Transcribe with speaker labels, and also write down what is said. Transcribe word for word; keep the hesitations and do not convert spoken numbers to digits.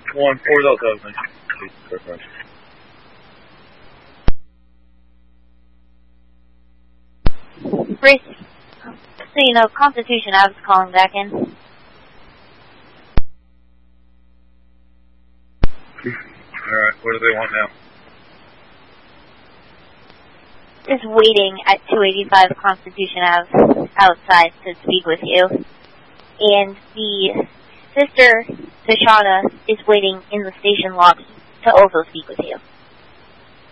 Speaker 1: One, four Delta.
Speaker 2: Bruce, so you know, Constitution, I was calling back in.
Speaker 1: Alright, what do they want now?
Speaker 2: Just waiting at two eighty-five Constitution Ave outside to speak with you. And the sister, Tashana, is waiting in the station lobby to also speak with you.